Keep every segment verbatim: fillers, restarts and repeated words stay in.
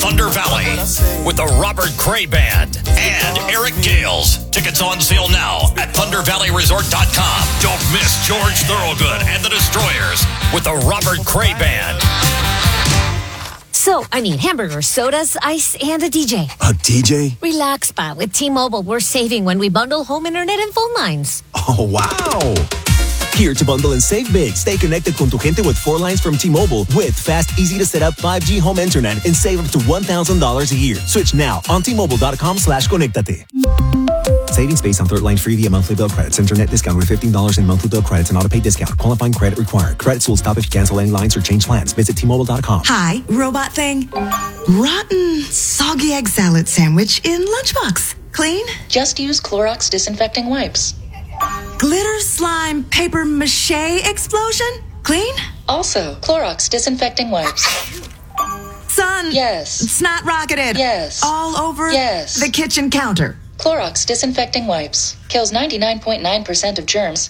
Thunder Valley with the Robert Cray Band and Eric Gales. Tickets on sale now at thunder valley resort dot com. Don't miss George Thorogood and the Destroyers with the Robert Cray Band. So, I mean, hamburgers, sodas, ice, and a D J. A D J? Relax, pa. With T-Mobile, we're saving when we bundle home internet and phone lines. Oh, wow. Here to bundle and save big. Stay connected con tu gente with four lines from T-Mobile with fast, easy-to-set-up five G home internet and save up to one thousand dollars a year. Switch now on T Mobile dot com slash conectate. Savings based on third line free via monthly bill credits. Internet discount with fifteen dollars in monthly bill credits and auto pay discount. Qualifying credit required. Credits will stop if you cancel any lines or change plans. Visit T Mobile dot com. Hi, robot thing. Rotten, soggy egg salad sandwich in lunchbox. Clean? Just use Clorox disinfecting wipes. Glitter slime paper mache explosion? Clean? Also, Clorox disinfecting wipes. Son. Yes. Snot rocketed. Yes. All over Yes. the kitchen counter. Clorox disinfecting wipes kills ninety-nine point nine percent of germs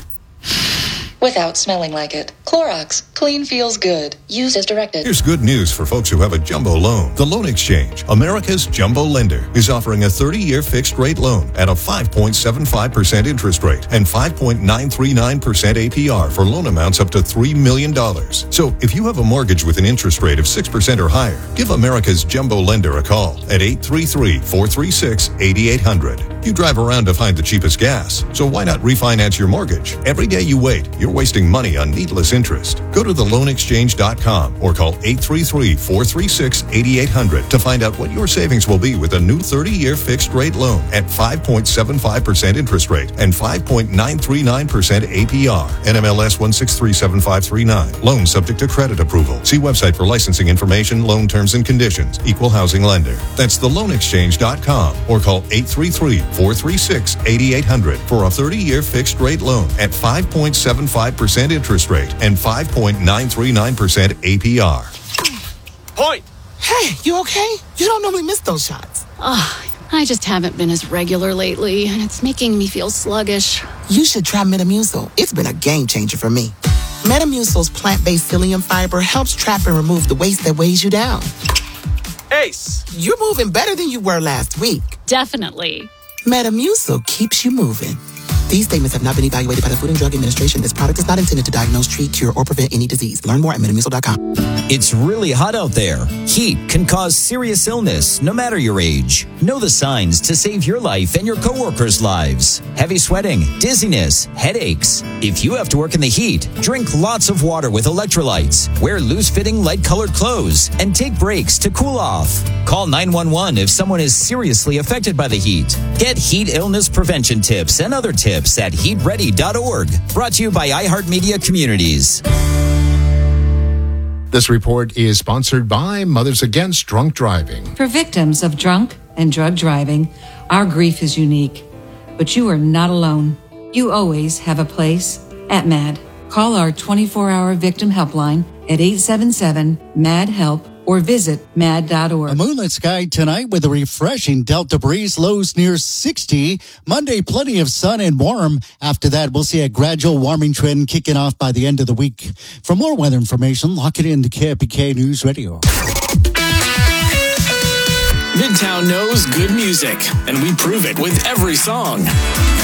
without smelling like it. Clorox, clean feels good. Use as directed. Here's good news for folks who have a jumbo loan. The Loan Exchange, America's jumbo lender, is offering a thirty-year fixed-rate loan at a five point seven five percent interest rate and five point nine three nine percent A P R for loan amounts up to three million dollars. So if you have a mortgage with an interest rate of six percent or higher, give America's jumbo lender a call at eight three three, four three six, eight eight zero zero. You drive around to find the cheapest gas, so why not refinance your mortgage? Every day you wait, you're wasting money on needless interest. Go to the loan exchange dot com or call eight three three, four three six, eight eight zero zero to find out what your savings will be with a new thirty-year fixed-rate loan at five point seven five percent interest rate and five point nine three nine percent A P R. N M L S one six three seven five three nine. Loan subject to credit approval. See website for licensing information, loan terms and conditions. Equal housing lender. That's the loan exchange dot com or call eight three three, four three six, eight eight zero zero for a thirty-year fixed-rate loan at five point seven five percent interest rate and five point nine three nine percent A P R. Point! Hey, you okay? You don't normally miss those shots. Oh, I just haven't been as regular lately, and it's making me feel sluggish. You should try Metamucil. It's been a game changer for me. Metamucil's plant-based psyllium fiber helps trap and remove the waste that weighs you down. Ace! You're moving better than you were last week. Definitely. Metamucil keeps you moving. These statements have not been evaluated by the Food and Drug Administration. This product is not intended to diagnose, treat, cure, or prevent any disease. Learn more at metamucil dot com. It's really hot out there. Heat can cause serious illness, no matter your age. Know the signs to save your life and your coworkers' lives. Heavy sweating, dizziness, headaches. If you have to work in the heat, drink lots of water with electrolytes. Wear loose-fitting, light-colored clothes, and take breaks to cool off. Call nine one one if someone is seriously affected by the heat. Get heat illness prevention tips and other tips at heat ready dot org. Brought to you by iHeartMedia Communities. This report is sponsored by Mothers Against Drunk Driving. For victims of drunk and drug driving, our grief is unique. But you are not alone. You always have a place at MAD. Call our twenty-four hour victim helpline at eight seven seven, M A D, HELP or visit mad dot org. A moonlit sky tonight with a refreshing Delta breeze, lows near sixty. Monday, plenty of sun and warm. After that, we'll see a gradual warming trend kicking off by the end of the week. For more weather information, lock it into K F B K News Radio. Midtown knows good music, and we prove it with every song.